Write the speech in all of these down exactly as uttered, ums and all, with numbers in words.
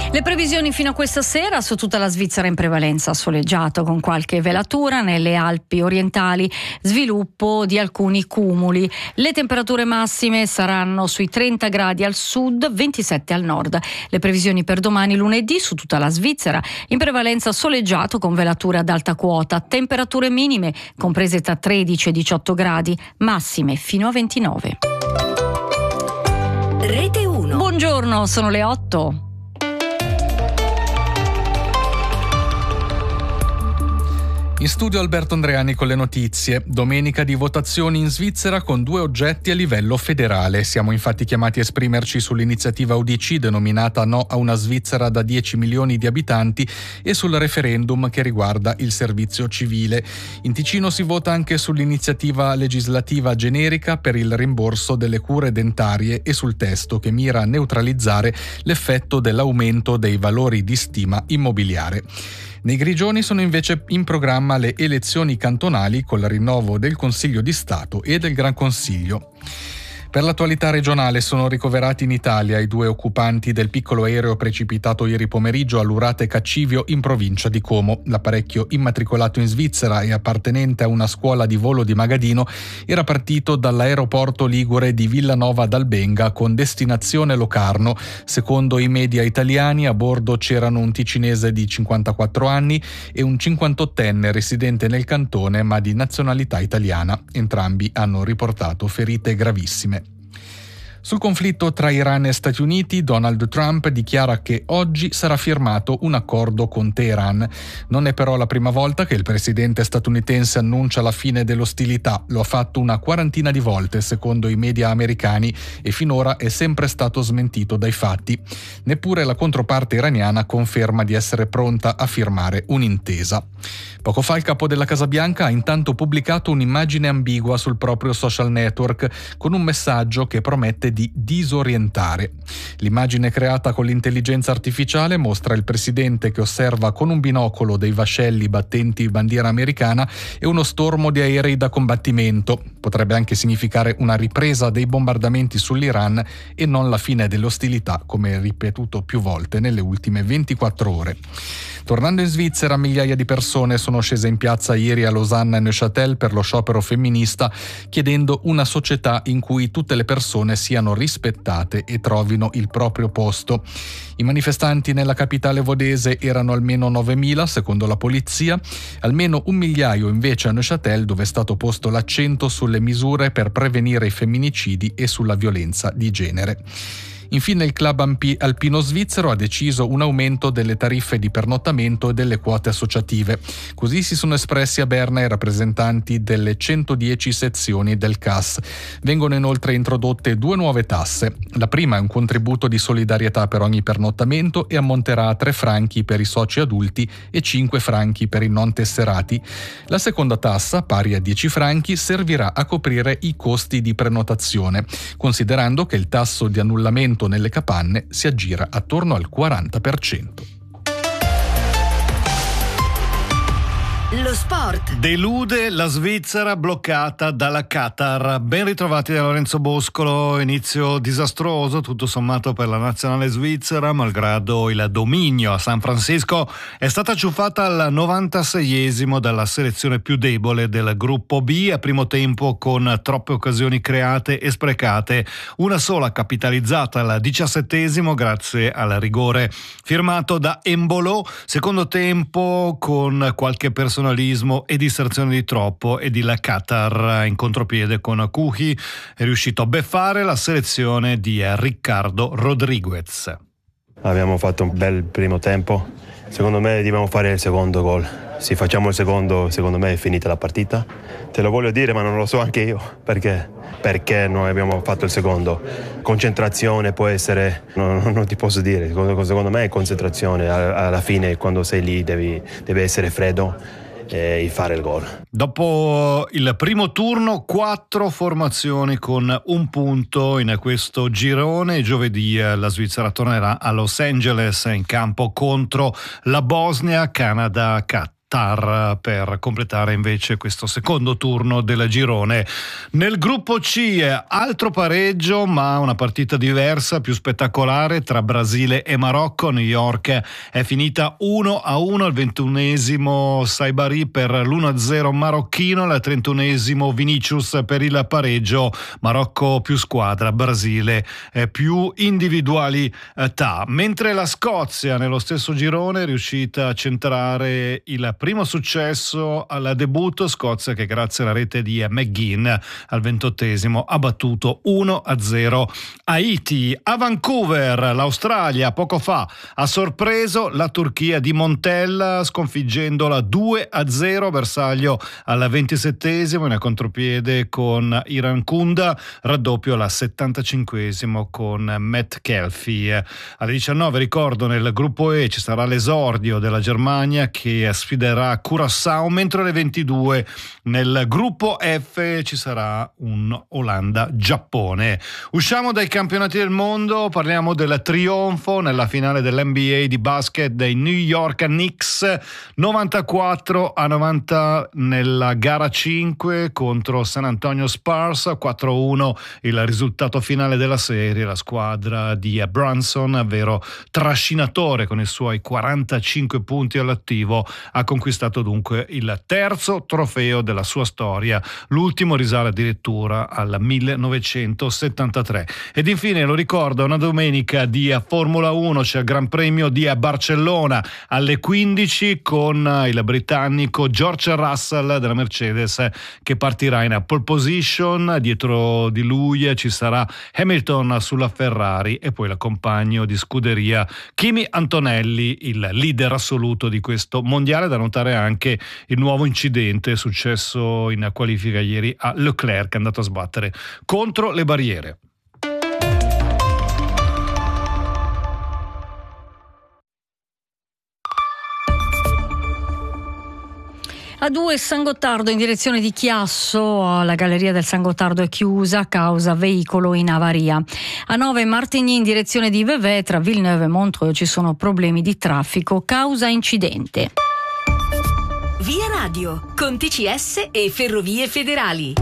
Le previsioni fino a questa sera: su tutta la Svizzera in prevalenza soleggiato con qualche velatura, nelle Alpi orientali sviluppo di alcuni cumuli. Le temperature massime saranno sui trenta gradi al sud, ventisette al nord. Le previsioni per domani lunedì: su tutta la Svizzera in prevalenza soleggiato con velature ad alta quota, temperature minime comprese tra tredici e diciotto gradi, massime fino a ventinove. Rete uno. Buongiorno, sono le otto. In studio Alberto Andreani con le notizie. Domenica di votazioni in Svizzera con due oggetti a livello federale. Siamo infatti chiamati a esprimerci sull'iniziativa U D C denominata No a una Svizzera da dieci milioni di abitanti e sul referendum che riguarda il servizio civile. In Ticino si vota anche sull'iniziativa legislativa generica per il rimborso delle cure dentarie e sul testo che mira a neutralizzare l'effetto dell'aumento dei valori di stima immobiliare. Nei Grigioni sono invece in programma le elezioni cantonali col rinnovo del Consiglio di Stato e del Gran Consiglio. Per l'attualità regionale sono ricoverati in Italia i due occupanti del piccolo aereo precipitato ieri pomeriggio all'Urate Caccivio in provincia di Como. L'apparecchio, immatricolato in Svizzera e appartenente a una scuola di volo di Magadino, era partito dall'aeroporto ligure di Villanova d'Albenga con destinazione Locarno. Secondo i media italiani a bordo c'erano un ticinese di cinquantaquattro anni e un cinquantottenne residente nel cantone ma di nazionalità italiana. Entrambi hanno riportato ferite gravissime. Sul conflitto tra Iran e Stati Uniti, Donald Trump dichiara che oggi sarà firmato un accordo con Teheran. Non è però la prima volta che il presidente statunitense annuncia la fine dell'ostilità. Lo ha fatto una quarantina di volte, secondo i media americani, e finora è sempre stato smentito dai fatti. Neppure la controparte iraniana conferma di essere pronta a firmare un'intesa. Poco fa il capo della Casa Bianca ha intanto pubblicato un'immagine ambigua sul proprio social network con un messaggio che promette di disorientare. L'immagine creata con l'intelligenza artificiale mostra il presidente che osserva con un binocolo dei vascelli battenti bandiera americana e uno stormo di aerei da combattimento. Potrebbe anche significare una ripresa dei bombardamenti sull'Iran e non la fine delle ostilità, come ripetuto più volte nelle ultime ventiquattro ore. Tornando in Svizzera, migliaia di persone sono scese in piazza ieri a Losanna e Neuchâtel per lo sciopero femminista, chiedendo una società in cui tutte le persone siano rispettate e trovino il proprio posto. I manifestanti nella capitale vodese erano almeno novemila, secondo la polizia, almeno un migliaio invece a Neuchâtel, dove è stato posto l'accento sulle misure per prevenire i femminicidi e sulla violenza di genere. Infine il club alpino svizzero ha deciso un aumento delle tariffe di pernottamento e delle quote associative. Così si sono espressi a Berna i rappresentanti delle centodieci sezioni del C A S. Vengono inoltre introdotte due nuove tasse. La prima è un contributo di solidarietà per ogni pernottamento e ammonterà a tre franchi per i soci adulti e cinque franchi per i non tesserati. La seconda tassa, pari a dieci franchi, servirà a coprire i costi di prenotazione, considerando che il tasso di annullamento nelle capanne si aggira attorno al quaranta per cento. Lo sport. Delude la Svizzera bloccata dalla Qatar. Ben ritrovati da Lorenzo Boscolo. Inizio disastroso tutto sommato per la nazionale svizzera, malgrado il dominio a San Francisco. È stata ciuffata al novantaseiesimo dalla selezione più debole del gruppo B, a primo tempo con troppe occasioni create e sprecate, una sola capitalizzata al diciassettesimo grazie al rigore firmato da Embolo. Secondo tempo con qualche personaggio e distrazione di troppo ed il Qatar in contropiede con Kuhi è riuscito a beffare la selezione di Riccardo Rodriguez. Abbiamo fatto un bel primo tempo, secondo me dobbiamo fare il secondo gol. Se facciamo il secondo, secondo me è finita la partita. Te lo voglio dire, ma non lo so anche io perché perché noi abbiamo fatto il secondo. Concentrazione può essere, non, non ti posso dire, secondo, secondo me è concentrazione. Alla fine quando sei lì devi, devi essere freddo e fare il gol. Dopo il primo turno, quattro formazioni con un punto in questo girone. Giovedì la Svizzera tornerà a Los Angeles in campo contro la Bosnia, Canada, Qatar. Qatar per completare invece questo secondo turno del girone. Nel gruppo C altro pareggio, ma una partita diversa, più spettacolare, tra Brasile e Marocco. New York è finita uno a uno, al ventunesimo Saibari per l'uno a zero marocchino, al trentunesimo Vinicius per il pareggio. Marocco più squadra, Brasile eh, più individualità. Mentre la Scozia nello stesso girone è riuscita a centrare il primo successo al debutto, Scozia che grazie alla rete di McGinn al ventottesimo ha battuto uno a zero Haiti. A Vancouver l'Australia poco fa ha sorpreso la Turchia di Montella sconfiggendola due a zero, bersaglio al ventisettesimo in contropiede con Iran Kunda, raddoppio alla settantacinquesimo con Matt Kelfi. Alle diciannove ricordo nel gruppo E ci sarà l'esordio della Germania che sfiderà Curaçao, mentre alle ventidue nel gruppo F ci sarà un Olanda-Giappone. Usciamo dai campionati del mondo, parliamo del trionfo nella finale dell'N B A di basket dei New York Knicks, novantaquattro a novanta nella gara cinque contro San Antonio Spurs, quattro a uno il risultato finale della serie. La squadra di Brunson, vero trascinatore con i suoi quarantacinque punti all'attivo, ha conquistato dunque il terzo trofeo della sua storia, l'ultimo risale addirittura al millenovecentosettantatré. Ed infine lo ricordo, una domenica di Formula uno, c'è il Gran Premio di Barcellona alle quindici con il britannico George Russell della Mercedes che partirà in pole position, dietro di lui ci sarà Hamilton sulla Ferrari e poi la compagno di scuderia Kimi Antonelli, il leader assoluto di questo mondiale. Da notare anche il nuovo incidente successo in qualifica ieri a Leclerc, che è andato a sbattere contro le barriere. A due San Gottardo in direzione di Chiasso, la galleria del San Gottardo è chiusa a causa veicolo in avaria. A nove Martigny in direzione di Vevey, tra Villeneuve e Montreux ci sono problemi di traffico causa incidente. Via Radio, con T C S e Ferrovie Federali.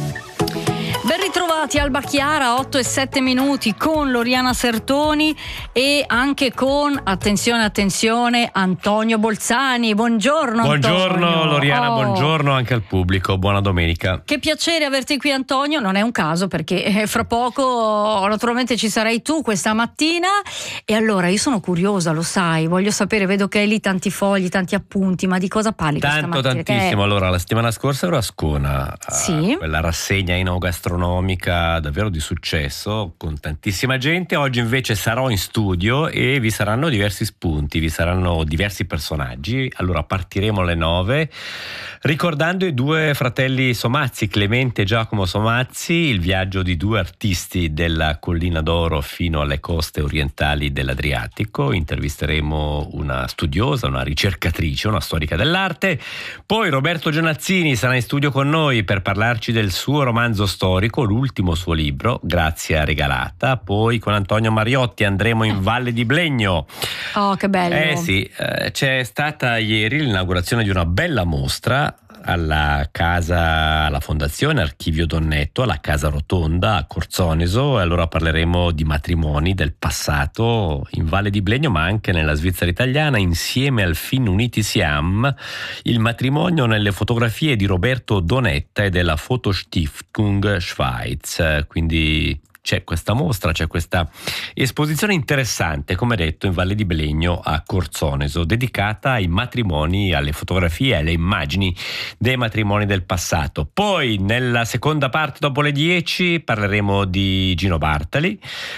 Ben ritrovati Alba Chiara, otto e sette minuti con Loriana Sertoni e anche con, attenzione attenzione, Antonio Bolzani. Buongiorno Antonio. Buongiorno Loriana, oh. buongiorno anche al pubblico, buona domenica. Che piacere averti qui Antonio, non è un caso perché fra poco naturalmente ci sarai tu questa mattina e allora io sono curiosa, lo sai, voglio sapere, vedo che hai lì tanti fogli, tanti appunti, ma di cosa parli Tanto, questa mattina? tantissimo, è... allora la settimana scorsa ero a Ascona, sì. a quella rassegna enogastronomica davvero di successo con tantissima gente. Oggi invece sarò in studio e vi saranno diversi spunti, vi saranno diversi personaggi. Allora partiremo alle nove ricordando i due fratelli Somazzi, Clemente e Giacomo Somazzi, il viaggio di due artisti della Collina d'Oro fino alle coste orientali dell'Adriatico. Intervisteremo una studiosa, una ricercatrice, una storica dell'arte. Poi Roberto Gianazzini sarà in studio con noi per parlarci del suo romanzo storico, l'ultimo suo libro, Grazia Regalata. Poi con Antonio Mariotti andremo in Valle di Blegno. Oh, che bello! Eh sì, eh, c'è stata ieri l'inaugurazione di una bella mostra alla casa, alla Fondazione Archivio Donnetto, alla Casa Rotonda a Corzoneso, e allora parleremo di matrimoni del passato in Valle di Blegno ma anche nella Svizzera italiana. Insieme al film Uniti Siam, il matrimonio nelle fotografie di Roberto Donetta e della Fotostiftung Schweiz. Quindi c'è questa mostra, c'è questa esposizione interessante, come detto, in Valle di Blegno a Corzoneso, dedicata ai matrimoni, alle fotografie e alle immagini dei matrimoni del passato. Poi nella seconda parte, dopo le dieci, parleremo di Gino Bartali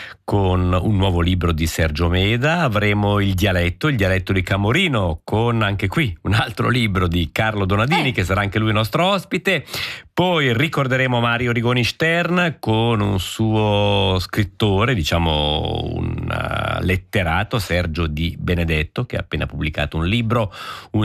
con un nuovo libro di Sergio Meda. Avremo il dialetto, il dialetto di Camorino, con anche qui un altro libro di Carlo Donadini, eh. che sarà anche lui nostro ospite. Poi ricorderemo Mario Rigoni Stern con un suo scrittore, diciamo un letterato, Sergio Di Benedetto, che ha appena pubblicato un libro,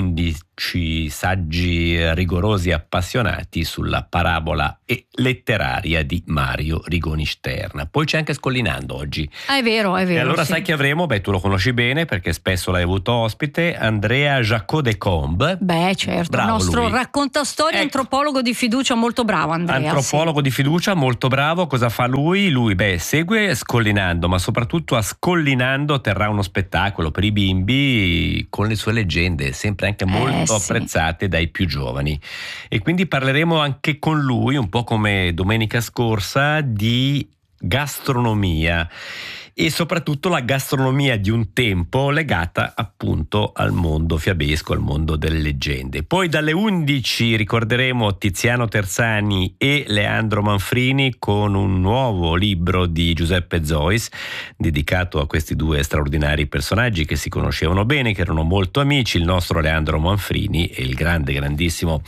undici saggi rigorosi e appassionati sulla parabola e letteraria di Mario Rigoni Stern. Poi c'è anche Scollinando oggi. oggi. Ah, è vero, è vero. E allora sì. sai chi avremo? Beh, tu lo conosci bene perché spesso l'hai avuto ospite, Andrea Jacot de Combe. Beh, certo, Bravo il nostro lui. raccontastorie, Ecco. antropologo di fiducia molto bravo, Andrea. Antropologo sì. di fiducia, molto bravo. Cosa fa lui? Lui, beh, segue Scollinando, ma soprattutto a Scollinando terrà uno spettacolo per i bimbi con le sue leggende, sempre anche molto Eh, sì. apprezzate dai più giovani. E quindi parleremo anche con lui, un po' come domenica scorsa, di gastronomia. E soprattutto la gastronomia di un tempo legata appunto al mondo fiabesco, al mondo delle leggende. Poi dalle undici ricorderemo Tiziano Terzani e Leandro Manfrini con un nuovo libro di Giuseppe Zois dedicato a questi due straordinari personaggi che si conoscevano bene, che erano molto amici, il nostro Leandro Manfrini e il grande, grandissimo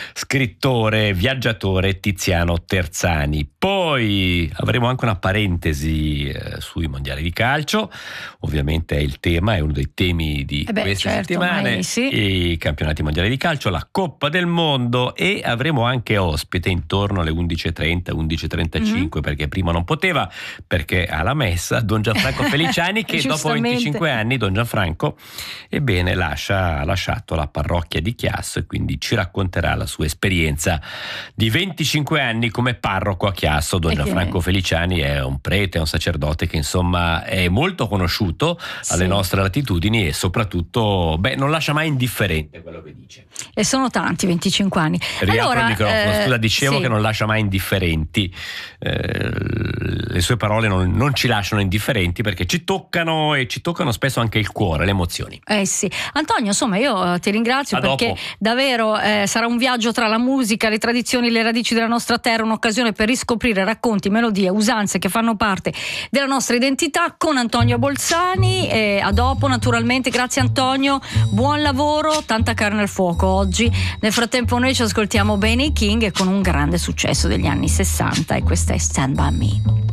scrittore, viaggiatore Tiziano Terzani. Poi avremo anche una parentesi eh, sui mondiali di calcio, ovviamente è il tema, è uno dei temi di Eh beh, queste certo, settimane, ormai sì. i campionati mondiali di calcio, la Coppa del Mondo, e avremo anche ospite intorno alle undici e trenta, undici e trentacinque, mm-hmm. perché prima non poteva, perché alla messa Don Gianfranco Feliciani che dopo venticinque anni, Don Gianfranco, ebbene lascia, ha lasciato la parrocchia di Chiasso e quindi ci racconterà la sua esperienza di venticinque anni come parroco a Chiasso. Don E Gianfranco che... Feliciani è un prete, è un sacerdote che insomma è molto conosciuto alle sì. nostre latitudini e soprattutto beh, non lascia mai indifferente quello che dice. E sono tanti, venticinque anni. Riapro allora, il microfono, eh, scusa, dicevo sì. che non lascia mai indifferenti. Eh, le sue parole non, non ci lasciano indifferenti perché ci toccano e ci toccano spesso anche il cuore, le emozioni. Eh sì. Antonio, insomma, io ti ringrazio A perché dopo. davvero eh, sarà un viaggio tra la musica, le tradizioni, le radici della nostra terra, un'occasione per riscoprire racconti, melodie, usanze che fanno parte della nostra identità con Antonio Bolzani. E a dopo, naturalmente. Grazie Antonio, buon lavoro, tanta carne al fuoco oggi. Nel frattempo noi ci ascoltiamo Benny King con un grande successo degli anni sessanta e questa è Stand By Me.